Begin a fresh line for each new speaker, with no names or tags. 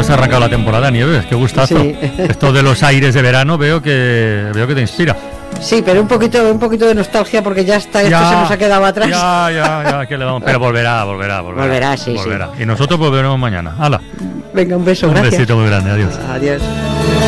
has arrancado la temporada, Nieves, qué gustazo.
Sí.
Esto de los aires de verano veo que te inspira.
Sí, pero un poquito de nostalgia porque ya está, esto se nos ha quedado atrás.
Ya, que le damos. Pero volverá.
Volverá, sí.
Y nosotros volveremos mañana. ¡Hala!
Venga, un beso,
gracias.
Un
besito muy grande, adiós.
Adiós.